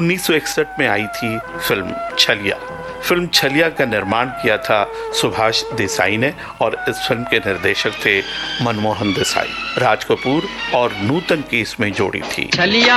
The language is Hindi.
1961 में आई थी फिल्म छलिया। फिल्म छलिया का निर्माण किया था सुभाष देसाई ने और इस फिल्म के निर्देशक थे मनमोहन देसाई। राज कपूर और नूतन की इसमें जोड़ी थी।